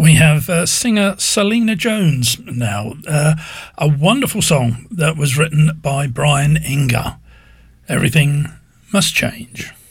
We have singer Selena Jones now. A wonderful song that was written by Brian Inger. Everything Must Change.